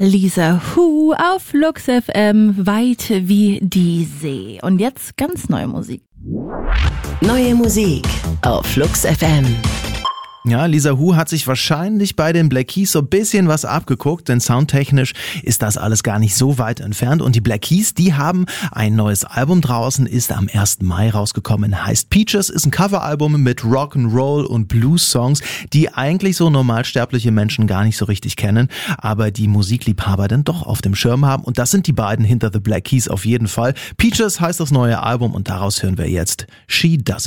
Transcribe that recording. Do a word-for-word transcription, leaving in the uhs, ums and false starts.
Lisa Who auf Flux F M, weit wie die See. Und jetzt ganz neue Musik. Neue Musik auf Flux F M. Ja, Lisa Who hat sich wahrscheinlich bei den Black Keys so ein bisschen was abgeguckt, denn soundtechnisch ist das alles gar nicht so weit entfernt. Und die Black Keys, die haben ein neues Album draußen, ist am ersten Mai rausgekommen, heißt Peaches, ist ein Coveralbum mit Rock'n'Roll und Blues-Songs, die eigentlich so normalsterbliche Menschen gar nicht so richtig kennen, aber die Musikliebhaber dann doch auf dem Schirm haben. Und das sind die beiden hinter The Black Keys auf jeden Fall. Peaches heißt das neue Album und daraus hören wir jetzt She Does